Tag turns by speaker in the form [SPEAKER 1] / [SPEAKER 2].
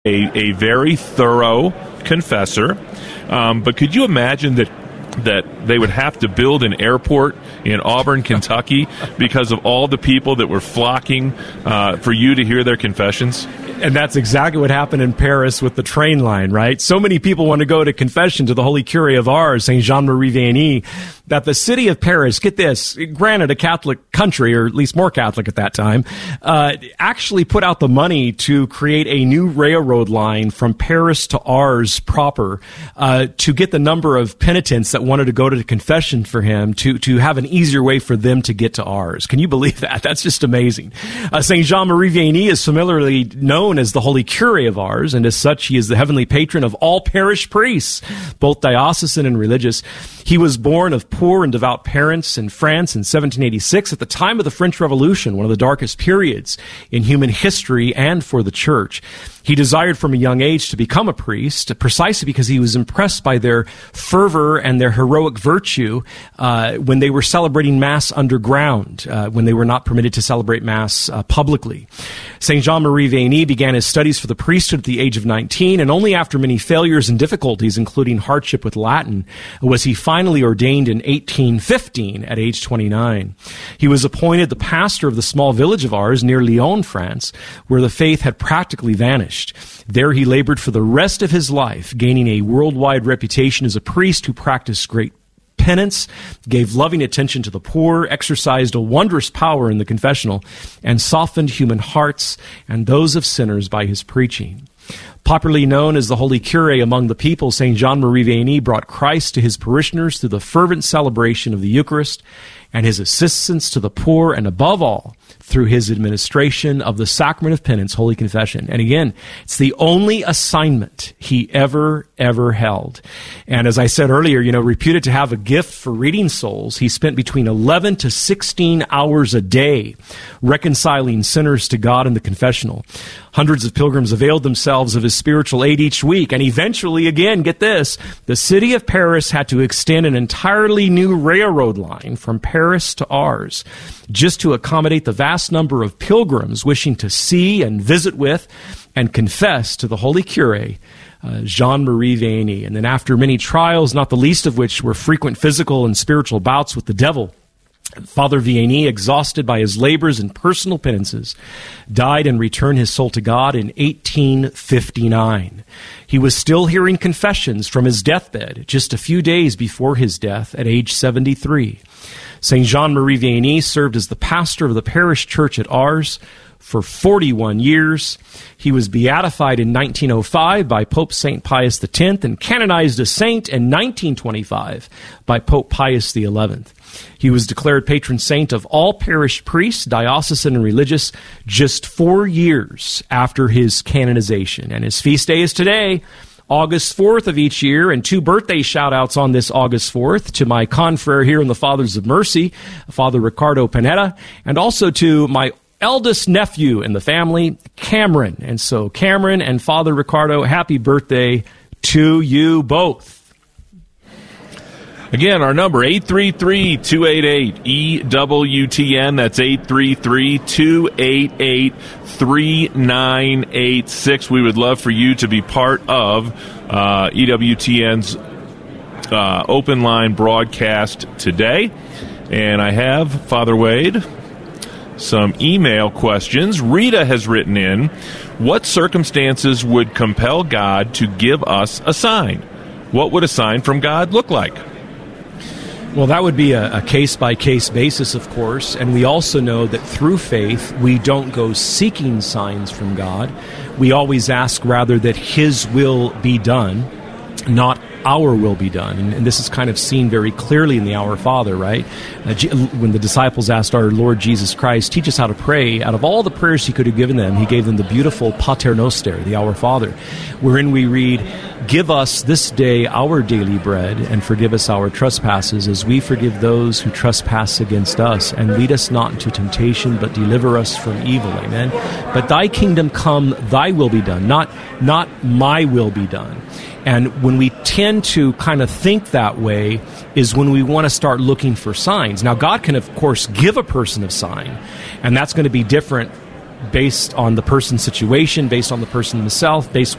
[SPEAKER 1] a very thorough confessor. But could you imagine that they would have to build an airport in Auburn, Kentucky, because of all the people that were flocking for you to hear their confessions?
[SPEAKER 2] And that's exactly what happened in Paris with the train line, right? So many people want to go to confession to the Holy Curé of Ars, Saint Jean-Marie Vianney, that the city of Paris, get this, granted a Catholic country, or at least more Catholic at that time, actually put out the money to create a new railroad line from Paris to Ars proper, to get the number of penitents that wanted to go to confession for him to have an easier way for them to get to Ars. Can you believe that? That's just amazing. Saint Jean-Marie Vianney is familiarly known as the Holy Curé of Ars, and as such, he is the heavenly patron of all parish priests, both diocesan and religious. He was born of poor and devout parents in France in 1786 at the time of the French Revolution, one of the darkest periods in human history and for the Church. He desired from a young age to become a priest, precisely because he was impressed by their fervor and their heroic virtue when they were celebrating Mass underground, when they were not permitted to celebrate Mass publicly. Saint Jean-Marie Vianney began his studies for the priesthood at the age of 19, and only after many failures and difficulties, including hardship with Latin, was he finally ordained in 1815 at age 29. He was appointed the pastor of the small village of Ars near Lyon, France, where the faith had practically vanished. There he labored for the rest of his life, gaining a worldwide reputation as a priest who practiced great penance, gave loving attention to the poor, exercised a wondrous power in the confessional, and softened human hearts and those of sinners by his preaching. Popularly known as the Holy Curé among the people, Saint Jean-Marie Vianney brought Christ to his parishioners through the fervent celebration of the Eucharist and his assistance to the poor, and above all, through his administration of the Sacrament of Penance, Holy Confession. And again, it's the only assignment he ever held. And as I said earlier, reputed to have a gift for reading souls, he spent between 11 to 16 hours a day reconciling sinners to God in the confessional. Hundreds of pilgrims availed themselves of his spiritual aid each week, and eventually, again, get this, the city of Paris had to extend an entirely new railroad line from Paris to Ars, just to accommodate the vast number of pilgrims wishing to see and visit with and confess to the Holy Curé, Jean-Marie Vianney. And then after many trials, not the least of which were frequent physical and spiritual bouts with the devil, Father Vianney, exhausted by his labors and personal penances, died and returned his soul to God in 1859. He was still hearing confessions from his deathbed just a few days before his death at age 73. Saint Jean-Marie Vianney served as the pastor of the parish church at Ars for 41 years. He was beatified in 1905 by Pope St. Pius X and canonized a saint in 1925 by Pope Pius XI. He was declared patron saint of all parish priests, diocesan and religious, just 4 years after his canonization. And his feast day is today, August 4th of each year, and 2 birthday shout-outs on this August 4th to my confrere here in the Fathers of Mercy, Father Ricardo Panetta, and also to my eldest nephew in the family, Cameron. And so Cameron and Father Ricardo, happy birthday to you both.
[SPEAKER 1] Again, our number, 833-288-EWTN. That's 833-288-3986. We would love for you to be part of EWTN's open line broadcast today. And I have, Father Wade, some email questions. Rita has written in, what circumstances would compel God to give us a sign? What would a sign from God look like?
[SPEAKER 2] Well, that would be a case-by-case basis, of course, and we also know that through faith, we don't go seeking signs from God. We always ask, rather, that His will be done, not our will be done. And this is kind of seen very clearly in the Our Father, right? When the disciples asked our Lord Jesus Christ, teach us how to pray, out of all the prayers He could have given them, He gave them the beautiful Pater Noster, the Our Father, wherein we read, give us this day our daily bread, and forgive us our trespasses, as we forgive those who trespass against us. And lead us not into temptation, but deliver us from evil. Amen. But thy kingdom come, thy will be done, not my will be done. And when we tend to kind of think that way is when we want to start looking for signs. Now, God can, of course, give a person a sign, and that's going to be different based on the person's situation, based on the person himself, based